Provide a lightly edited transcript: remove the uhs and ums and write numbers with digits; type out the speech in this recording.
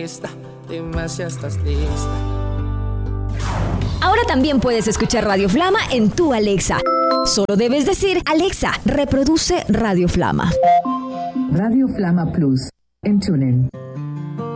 lista, dime si estás lista. Ahora también puedes escuchar Radio Flama en tu Alexa. Solo debes decir: Alexa, reproduce Radio Flama. Radio Flama Plus en TuneIn.